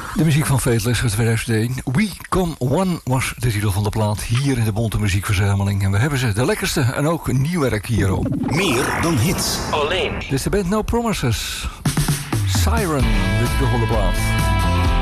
De muziek van Fateless uit 2001. We Come One was de titel van de plaat hier in de Bonte Muziekverzameling. En we hebben ze, de lekkerste en ook nieuw werk hierop. Meer dan hits. Alleen. Dit is de band No Promises. Siren, de volle plaat.